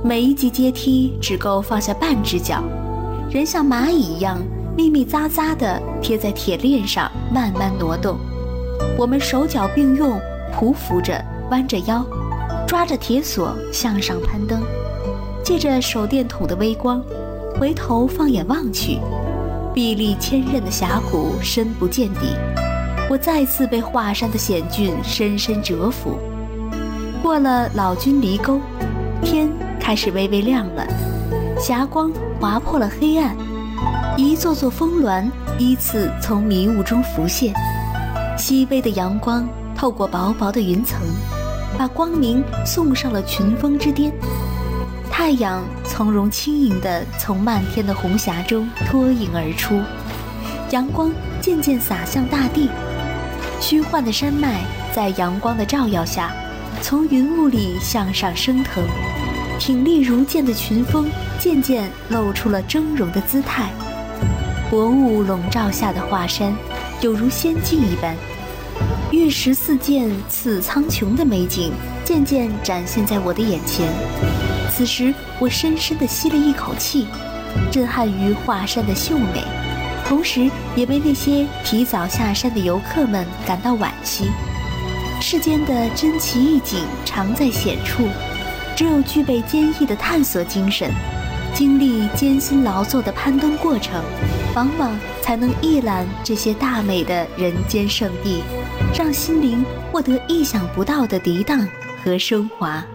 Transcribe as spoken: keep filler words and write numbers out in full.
每一级阶梯只够放下半只脚，人像蚂蚁一样密密匝匝地贴在铁链上，慢慢挪动。我们手脚并用，匍匐着，弯着腰，抓着铁索向上攀登。借着手电筒的微光，回头放眼望去，壁立千仞的峡谷深不见底。我再次被华山的险峻深深折服。过了老君离沟，天开始微微亮了，霞光划破了黑暗，一座座峰峦依次从迷雾中浮现，熹微的阳光透过薄薄的云层，把光明送上了群峰之巅。太阳从容轻盈地从漫天的红霞中脱颖而出，阳光渐渐洒向大地，虚幻的山脉在阳光的照耀下，从云雾里向上升腾，挺立如剑的群峰渐渐露出了峥嵘的姿态。薄雾笼罩下的华山，有如仙境一般，玉石四溅刺苍穹的美景渐渐展现在我的眼前。此时我深深地吸了一口气，震撼于华山的秀美，同时也为那些提早下山的游客们感到惋惜。世间的珍奇异景常在险处，只有具备坚毅的探索精神，经历艰辛劳作的攀登过程，往往才能一览这些大美的人间圣地，让心灵获得意想不到的涤荡和升华。